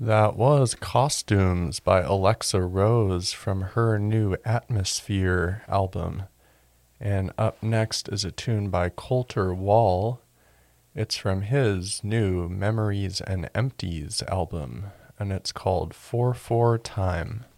That was Costumes by Alexa Rose from her new Atmosphere album. And up next is a tune by Colter Wall. It's from his new Memories and Empties album, and it's called 4/4 Time.